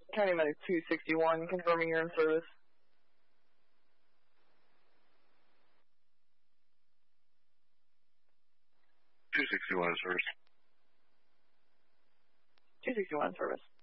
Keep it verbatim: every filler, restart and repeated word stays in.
County Medic two sixty-one, confirming you're in service. two sixty-one in service. two sixty-one in service.